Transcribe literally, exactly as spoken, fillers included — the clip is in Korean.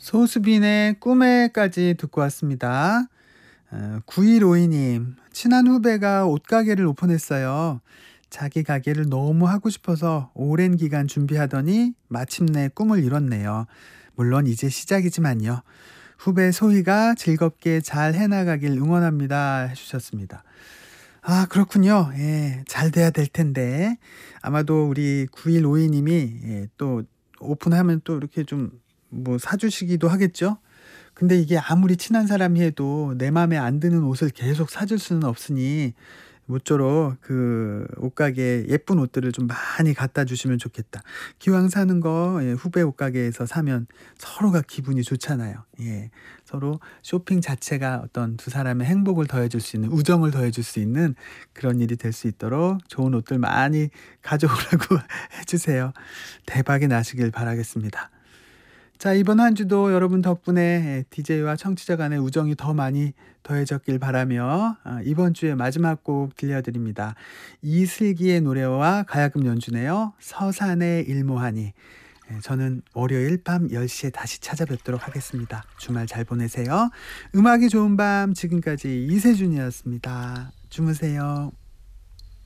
소수빈의 꿈에까지 듣고 왔습니다. 어, 구일오이 님, 친한 후배가 옷가게를 오픈했어요. 자기 가게를 너무 하고 싶어서 오랜 기간 준비하더니 마침내 꿈을 이뤘네요. 물론 이제 시작이지만요. 후배 소희가 즐겁게 잘 해나가길 응원합니다. 해주셨습니다. 아, 그렇군요. 예, 잘 돼야 될 텐데. 아마도 우리 구일오이 님이 예, 또 오픈하면 또 이렇게 좀 뭐 사주시기도 하겠죠? 근데 이게 아무리 친한 사람이 해도 내 맘에 안 드는 옷을 계속 사줄 수는 없으니 모쪼록 그 옷가게에 예쁜 옷들을 좀 많이 갖다 주시면 좋겠다. 기왕 사는 거 예, 후배 옷가게에서 사면 서로가 기분이 좋잖아요. 예. 서로 쇼핑 자체가 어떤 두 사람의 행복을 더해줄 수 있는, 우정을 더해줄 수 있는 그런 일이 될 수 있도록 좋은 옷들 많이 가져오라고 해주세요. 대박이 나시길 바라겠습니다. 자, 이번 한 주도 여러분 덕분에 디제이와 청취자 간의 우정이 더 많이 더해졌길 바라며 아, 이번 주의 마지막 곡 들려드립니다. 이슬기의 노래와 가야금 연주네요. 서산의 일모하니. 예, 저는 월요일 밤 열 시에 다시 찾아뵙도록 하겠습니다. 주말 잘 보내세요. 음악이 좋은 밤, 지금까지 이세준이었습니다. 주무세요.